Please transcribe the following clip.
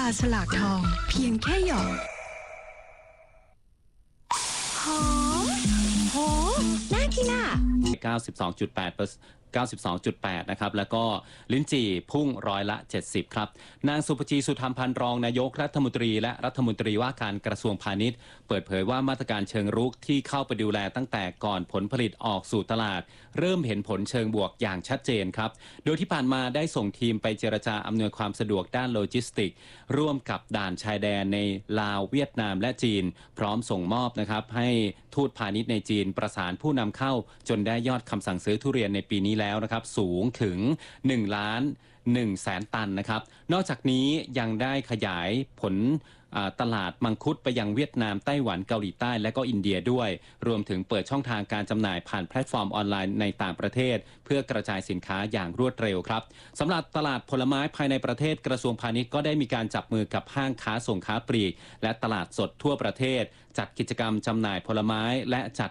สลากทองเพียงแค่หยอดหอมโหน่ากินอ่ะ 92.8 นะครับแล้วก็ลิ้นจี่พุ่ง70%ครับนางสุภจีสุธรรมพันธ์รองนายกรัฐมนตรีและรัฐมนตรีว่าการกระทรวงพาณิชย์เปิดเผยว่ามาตรการเชิงรุกที่เข้าไปดูแลตั้งแต่ก่อนผลผลิตออกสู่ตลาดเริ่มเห็นผลเชิงบวกอย่างชัดเจนครับโดยที่ผ่านมาได้ส่งทีมไปเจรจาอำนวยความสะดวกด้านโลจิสติกร่วมกับด่านชายแดนในลาวเวียดนามและจีนพร้อมส่งมอบนะครับให้ทูตพาณิชย์ในจีนประสานผู้นำเข้าจนได้ยอดคำสั่งซื้อทุเรียนในปีนี้แล้วนะครับสูงถึง1,100,000 ตันนะครับนอกจากนี้ยังได้ขยายผลตลาดมังคุดไปยังเวียดนามไต้หวันเกาหลีใต้และก็อินเดียด้วยรวมถึงเปิดช่องทางการจำหน่ายผ่านแพลตฟอร์มออนไลน์ในต่างประเทศเพื่อกระจายสินค้าอย่างรวดเร็วครับสำหรับตลาดผลไม้ภายในประเทศกระทรวงพาณิชย์ก็ได้มีการจับมือกับห้างค้าส่งค้าปลีกและตลาดสดทั่วประเทศจัดกิจกรรมจำหน่ายผลไม้และจัด